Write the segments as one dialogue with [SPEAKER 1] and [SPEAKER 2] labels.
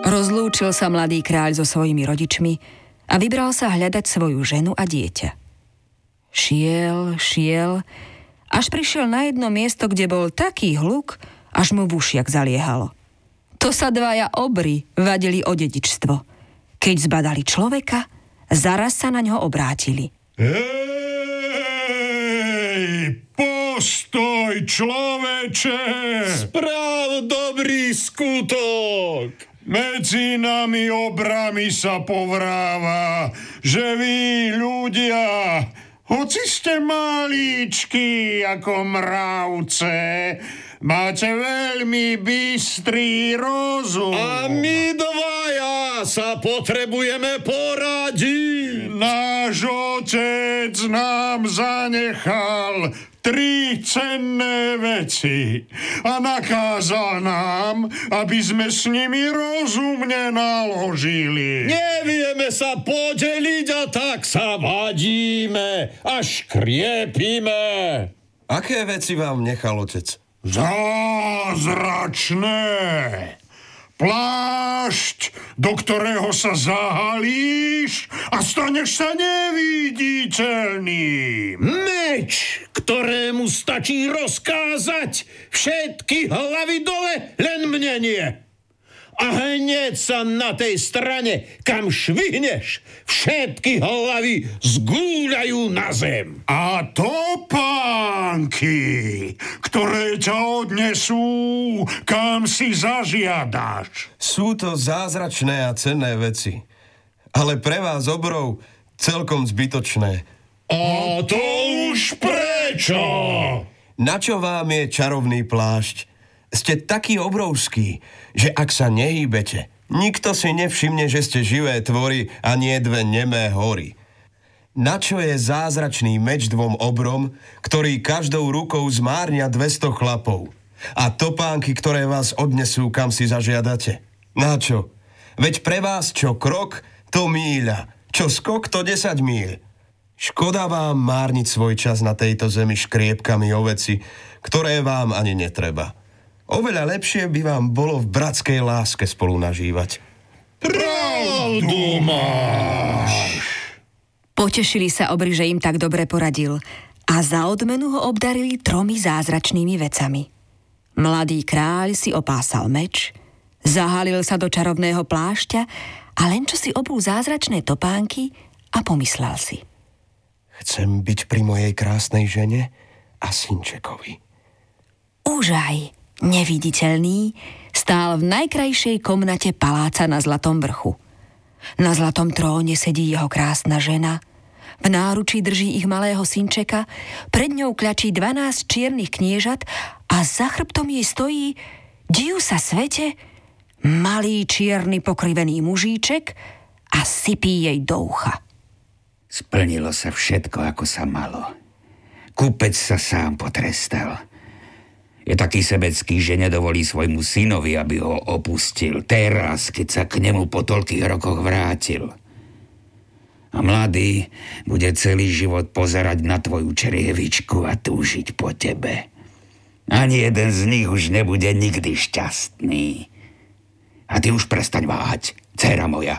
[SPEAKER 1] Rozlúčil sa mladý kráľ so svojimi rodičmi a vybral sa hľadať svoju ženu a dieťa. Šiel, až prišiel na jedno miesto, kde bol taký hluk, až mu v ušiach zaliehalo. To sa dvaja obry vadili o dedičstvo. Keď zbadali človeka, zaraz sa na ňo obrátili.
[SPEAKER 2] Hej, postoj, človeče!
[SPEAKER 3] Správ dobrý skutok!
[SPEAKER 2] Medzi nami obrami sa povráva, že vy, ľudia, hoci ste malíčky ako mravce, máte veľmi bystrý rozum.
[SPEAKER 3] A my dvaja sa potrebujeme poradiť.
[SPEAKER 2] Náš otec nám zanechal 3 cenné veci a nakázal nám, aby sme s nimi rozumne naložili.
[SPEAKER 3] Nevieme sa podeliť a tak sa vadíme a škriepime.
[SPEAKER 4] Aké veci vám nechal otec?
[SPEAKER 2] Zázračné. Plášť, do ktorého sa zahalíš a staneš sa neviditeľným.
[SPEAKER 3] Meč, ktorému stačí rozkázať všetky hlavy dole, len mne nie. A hneď sa na tej strane, kam švihneš, všetky hlavy zgúľajú na zem.
[SPEAKER 2] A topánky, ktoré ťa odnesú, kam si zažiadaš.
[SPEAKER 4] Sú to zázračné a cenné veci, ale pre vás obrov celkom zbytočné.
[SPEAKER 3] A to už prečo?
[SPEAKER 4] Na čo vám je čarovný plášť? Ste takí obrovskí, že ak sa nehýbete, nikto si nevšimne, že ste živé tvory a nie 2 nemé hory. Na čo je zázračný meč 2 obrom, ktorý každou rukou zmárnia 200 chlapov? A topánky, ktoré vás odnesú, kam si zažiadate? Na čo? Veď pre vás čo krok, to míľa. Čo skok, to 10 míľ. Škoda vám márniť svoj čas na tejto zemi škriepkami o veci, ktoré vám ani netreba. Oveľa lepšie by vám bolo v bratskej láske spolu nažívať.
[SPEAKER 3] Pravdu máš.
[SPEAKER 1] Potešili sa obry, že im tak dobre poradil a za odmenu ho obdarili 3 zázračnými vecami. Mladý kráľ si opásal meč, zahalil sa do čarovného plášťa a len čo si obul zázračné topánky a pomyslel si.
[SPEAKER 4] Chcem byť pri mojej krásnej žene a synčekovi.
[SPEAKER 1] Úžaj, neviditeľný, stál v najkrajšej komnate paláca na Zlatom vrchu. Na zlatom tróne sedí jeho krásna žena, v náručí drží ich malého synčeka, pred ňou kľačí 12 čiernych kniežat a za chrbtom jej stojí, div sa svete, malý čierny pokrivený mužíček a sypí jej do ucha.
[SPEAKER 5] Splnilo sa všetko, ako sa malo. Kúpec sa sám potrestal. Je taký sebecký, že nedovolí svojmu synovi, aby ho opustil. Teraz, keď sa k nemu po toľkých rokoch vrátil. A mladý bude celý život pozerať na tvoju črievičku a túžiť po tebe. Ani jeden z nich už nebude nikdy šťastný. A ty už prestaň váhať, dcéra moja.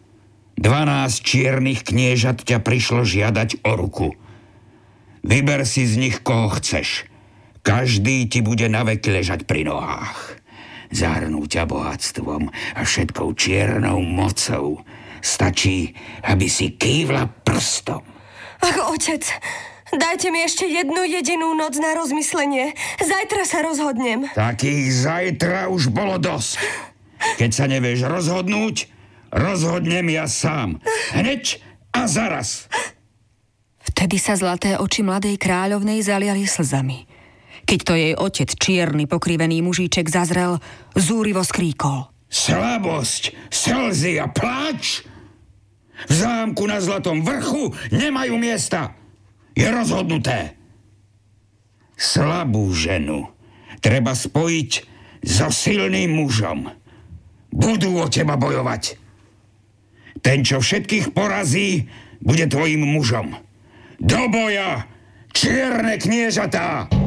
[SPEAKER 5] 12 čiernych kniežat ťa prišlo žiadať o ruku. Vyber si z nich, koho chceš. Každý ti bude naveky ležať pri nohách. Zahrnú ťa bohatstvom a všetkou čiernou mocou. Stačí, aby si kývla prstom.
[SPEAKER 6] Ach, otec, dajte mi ešte 1 jedinú noc na rozmyslenie. Zajtra sa rozhodnem.
[SPEAKER 5] Takých zajtra už bolo dosť. Keď sa nevieš rozhodnúť, rozhodnem ja sám. Hneď a zaraz.
[SPEAKER 1] Vtedy sa zlaté oči mladej kráľovnej zaliali slzami. Keď to jej otec, čierny pokrivený mužíček, zazrel, zúrivo skríkol.
[SPEAKER 5] Slabosť, slzy a pláč v zámku na Zlatom vrchu nemajú miesta. Je rozhodnuté. Slabú ženu treba spojiť so silným mužom. Budú o teba bojovať. Ten, čo všetkých porazí, bude tvojim mužom. Do boja, čierne kniežatá!